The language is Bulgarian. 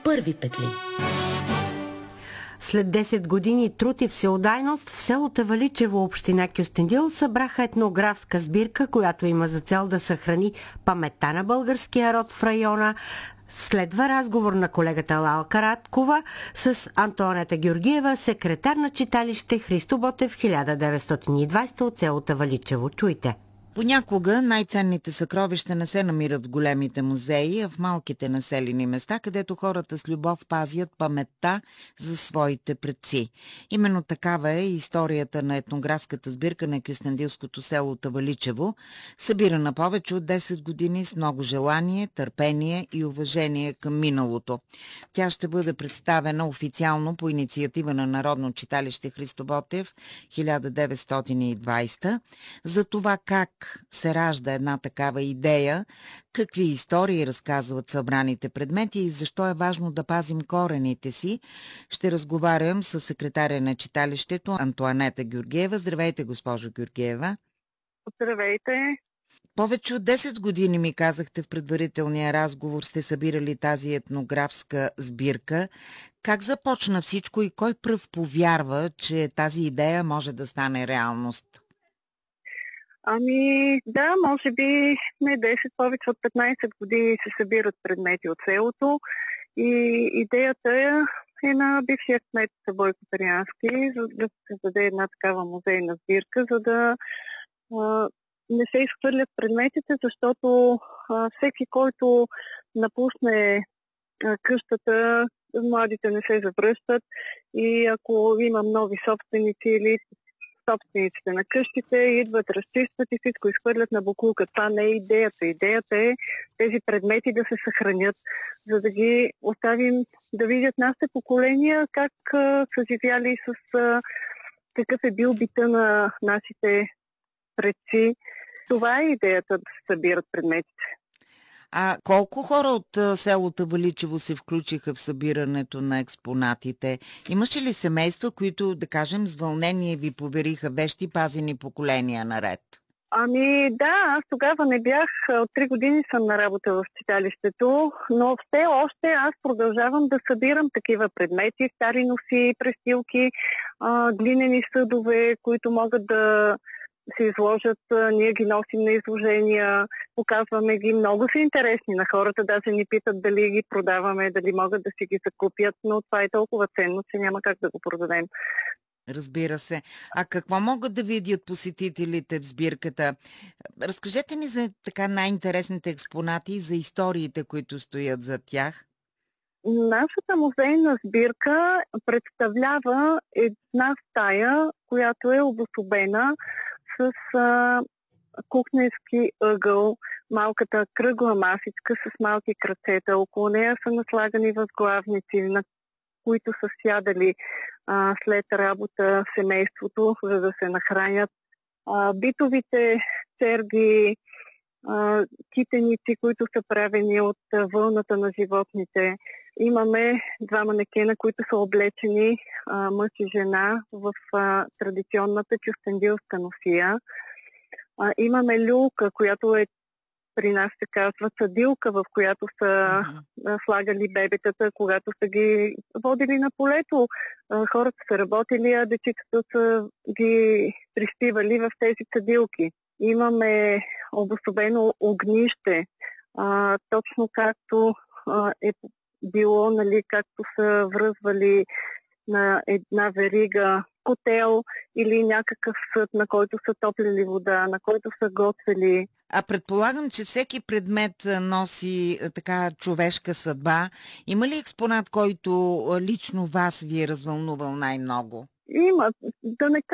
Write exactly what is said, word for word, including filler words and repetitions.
първи петли. След десет години труд и всеотдайност в село Таваличево, община Кюстендил, събраха етнографска сбирка, която има за цел да съхрани паметта на българския род в района. Следва разговор на колегата Лалка Радкова с Антоанета Георгиева, секретар на читалище Христо Ботев хиляда деветстотин и двадесета от село Таваличево. Чуйте! Понякога най-ценните съкровища не се намират в големите музеи, а в малките населени места, където хората с любов пазят паметта за своите предци. Именно такава е историята на етнографската сбирка на кюстендилското село Таваличево, събирана повече от десет години с много желание, търпение и уважение към миналото. Тя ще бъде представена официално по инициатива на Народно читалище Христо Ботев хиляда деветстотин и двадесета. За това как се ражда една такава идея, какви истории разказват събраните предмети и защо е важно да пазим корените си, ще разговарям с секретаря на читалището Антоанета Георгиева. Здравейте, госпожо Георгиева. Здравейте. Повече от десет години, ми казахте в предварителния разговор, сте събирали тази етнографска сбирка. Как започна всичко и кой пръв повярва, че тази идея може да стане реалност? Ами да, може би не десет, повече от петнадесет години се събират предмети от селото и идеята е, е на бившия кмет Бойко Тариански, за да се създаде една такава музейна сбирка, за да а, не се изхвърлят предметите, защото а, всеки, който напусне а, къщата, младите не се завръщат и ако има нови собственици или собствениците на къщите идват, разчистват и всичко изхвърлят на боклука. Това не е идеята. Идеята е тези предмети да се съхранят, за да ги оставим да видят нашите поколения как а, са живяли с а, какъв е бил бита на нашите предци. Това е идеята да се събират предметите. А колко хора от село Таваличево се включиха в събирането на експонатите? Имаше ли семейства, които, да кажем, с вълнение ви повериха вещи, пазени поколения наред? Ами да, аз тогава не бях, от три години съм на работа в читалището, но все още аз продължавам да събирам такива предмети, стари носи, престилки, а, глинени съдове, които могат да се изложат, ние ги носим на изложения, показваме ги, много са интересни на хората, даже ни питат дали ги продаваме, дали могат да си ги закупят, но това е толкова ценно, че няма как да го продадем. Разбира се. А какво могат да видят посетителите в сбирката? Разкажете ни за така най-интересните експонати и за историите, които стоят зад тях. Нашата музейна сбирка представлява една стая, която е обособена с а, кухненски ъгъл, малката кръгла масичка с малки кръцета. Около нея са наслагани възглавници, на които са сядали а, след работа семейството, за да се нахранят. А, битовите черги, а, китеници, които са правени от а, вълната на животните. Имаме два манекена, които са облечени а, мъж и жена в а, традиционната кюстендилска носия. А, имаме люлка, която е при нас се казва съдилка, в която са uh-huh. слагали бебетата, когато са ги водили на полето. А, хората са работили, а дечицата са ги приспивали в тези съдилки. Имаме обособено огнище, а, точно както а, е било, нали, както са връзвали на една верига котел или някакъв съд, на който са топлили вода, на който са готвили. А предполагам, че всеки предмет носи така човешка съдба. Има ли експонат, който лично вас ви е развълнувал най-много? Има. Да не